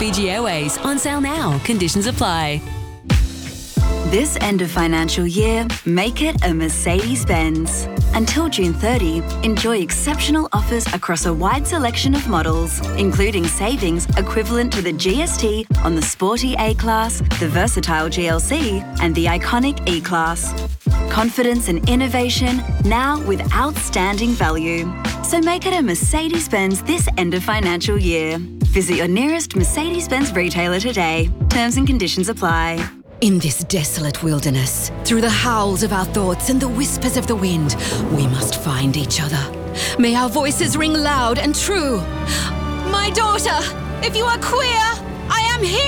Fiji Airways, on sale now. Conditions apply. This end of financial year, make it a Mercedes-Benz. Until June 30, enjoy exceptional offers across a wide selection of models, including savings equivalent to the GST on the sporty A-Class, the versatile GLC, and the iconic E-Class. Confidence and innovation, now with outstanding value. So make it a Mercedes-Benz this end of financial year. Visit your nearest Mercedes-Benz retailer today. Terms and conditions apply. In this desolate wilderness, through the howls of our thoughts and the whispers of the wind, we must find each other. May our voices ring loud and true. My daughter, if you are queer, I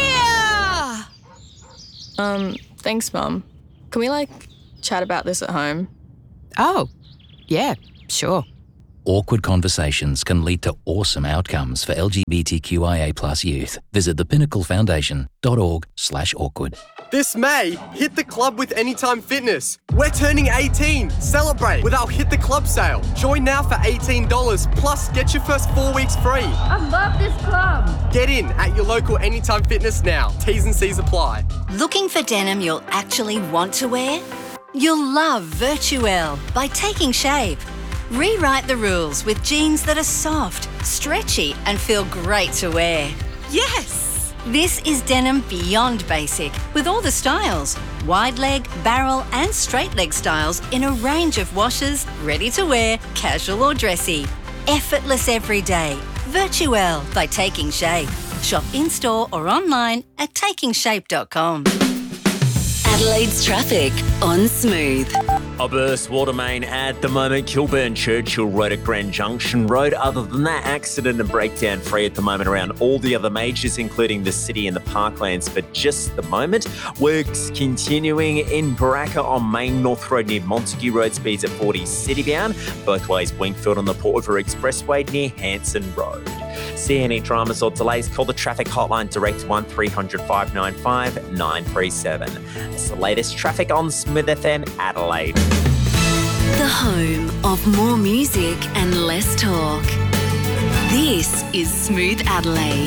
am here! Thanks, Mum. Can we, chat about this at home? Oh, yeah, sure. Awkward conversations can lead to awesome outcomes for LGBTQIA+ youth. Visit thepinnaclefoundation.org/awkward. This May, hit the club with Anytime Fitness. We're turning 18. Celebrate with our Hit the Club sale. Join now for $18, plus get your first 4 weeks free. I love this club. Get in at your local Anytime Fitness now. T's and C's apply. Looking for denim you'll actually want to wear? You'll love Virtuelle by Taking Shape. Rewrite the rules with jeans that are soft, stretchy, and feel great to wear. Yes! This is denim beyond basic, with all the styles. Wide leg, barrel, and straight leg styles in a range of washes, ready to wear, casual or dressy. Effortless every day. Virtuelle by Taking Shape. Shop in-store or online at takingshape.com. Adelaide's traffic on Smooth. A burst water main at the moment, Kilburn Churchill Road at Grand Junction Road. Other than that, accident and breakdown free at the moment around all the other majors, including the city and the parklands for just the moment. Works continuing in Baraka on Main North Road near Montague Road, speeds at 40 city-bound. Both ways Wingfield on the Port River Expressway near Hanson Road. See any dramas or delays, call the traffic hotline direct 1300 595 937. It's the latest traffic on Smooth FM Adelaide. The home of more music and less talk. This is Smooth Adelaide.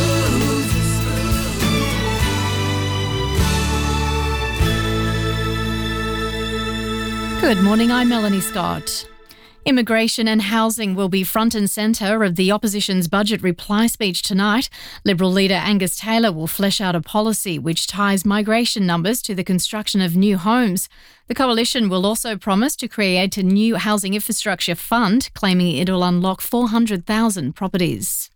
Good morning, I'm Melanie Scott. Immigration and housing will be front and centre of the opposition's budget reply speech tonight. Liberal leader Angus Taylor will flesh out a policy which ties migration numbers to the construction of new homes. The coalition will also promise to create a new housing infrastructure fund, claiming it'll unlock 400,000 properties.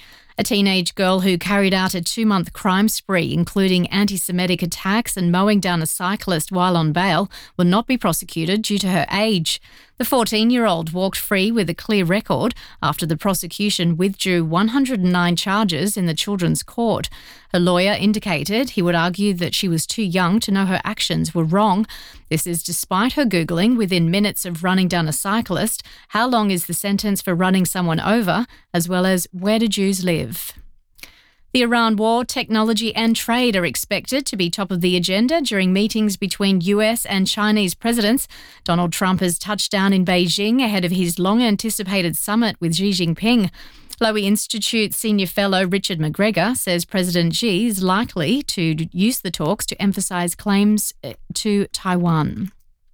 A teenage girl who carried out a 2-month crime spree, including anti-Semitic attacks and mowing down a cyclist while on bail, will not be prosecuted due to her age. The 14-year-old walked free with a clear record after the prosecution withdrew 109 charges in the Children's Court. Her lawyer indicated he would argue that she was too young to know her actions were wrong. This is despite her Googling within minutes of running down a cyclist, how long is the sentence for running someone over, as well as where do Jews live. The Iran war, technology and trade are expected to be top of the agenda during meetings between US and Chinese presidents. Donald Trump has touched down in Beijing ahead of his long-anticipated summit with Xi Jinping. Lowy Institute senior fellow Richard McGregor says President Xi is likely to use the talks to emphasise claims to Taiwan.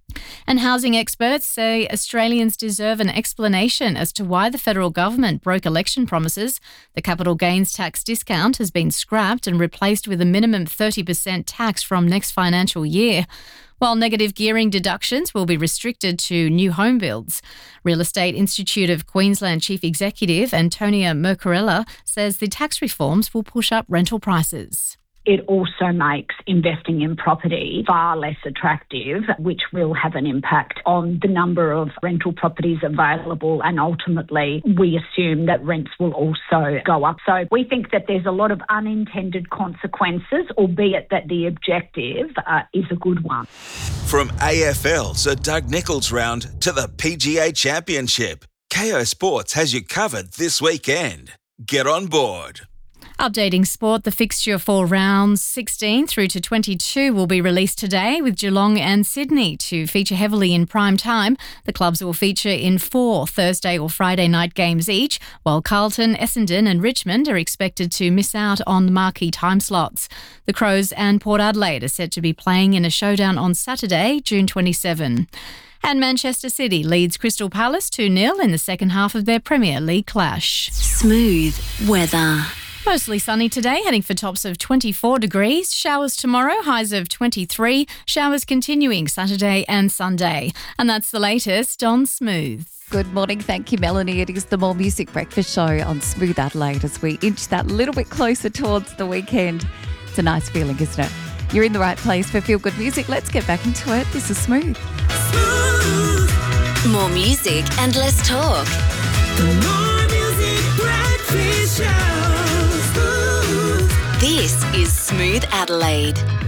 And housing experts say Australians deserve an explanation as to why the federal government broke election promises. The capital gains tax discount has been scrapped and replaced with a minimum 30% tax from next financial year, while negative gearing deductions will be restricted to new home builds. Real Estate Institute of Queensland Chief Executive Antonia Mercorella says the tax reforms will push up rental prices. It also makes investing in property far less attractive, which will have an impact on the number of rental properties available, and ultimately we assume that rents will also go up. So we think that there's a lot of unintended consequences, albeit that the objective is a good one. From AFL's Doug Nicholls round to the PGA Championship, Kayo Sports has you covered this weekend. Get on board. Updating sport, the fixture for rounds 16 through to 22 will be released today, with Geelong and Sydney to feature heavily in prime time. The clubs will feature in 4 Thursday or Friday night games each, while Carlton, Essendon and Richmond are expected to miss out on marquee time slots. The Crows and Port Adelaide are set to be playing in a showdown on Saturday, June 27. And Manchester City leads Crystal Palace 2-0 in the second half of their Premier League clash. Smooth weather. Mostly sunny today, heading for tops of 24 degrees. Showers tomorrow, highs of 23. Showers continuing Saturday and Sunday. And that's the latest on Smooth. Good morning. Thank you, Melanie. It is the More Music Breakfast Show on Smooth Adelaide as we inch that little bit closer towards the weekend. It's a nice feeling, isn't it? You're in the right place for feel-good music. Let's get back into it. This is Smooth. More music and less talk. The More Music Breakfast Show. This is Smooth Adelaide.